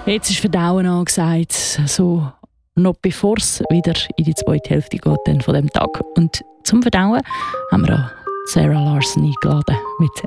Jetzt ist Verdauen angesagt, so noch bevor es wieder in die zweite Hälfte geht dann von dem Tag. Und zum Verdauen haben wir auch Sarah Larson eingeladen mit